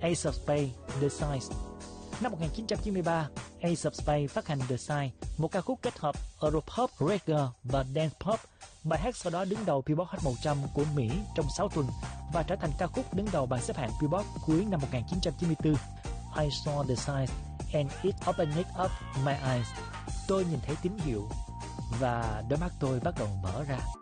Ace of Spades, The Signs. Năm 1993, Ace of Spades phát hành The Signs, một ca khúc kết hợp Europop, Reggae và Dance Pop. Bài hát sau đó đứng đầu Billboard Hot 100 của Mỹ trong 6 tuần và trở thành ca khúc đứng đầu bảng xếp hạng Billboard cuối năm 1994. I saw the signs and it opened up my eyes. Tôi nhìn thấy tín hiệu và đôi mắt tôi bắt đầu mở ra.